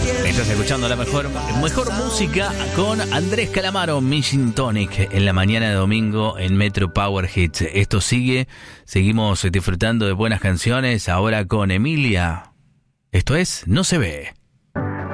Estás escuchando la mejor música con Andrés Calamaro, Mission Tonic, en la mañana de domingo en Metro Power Hits. Esto sigue, seguimos disfrutando de buenas canciones, ahora con Emilia. Esto es No se ve.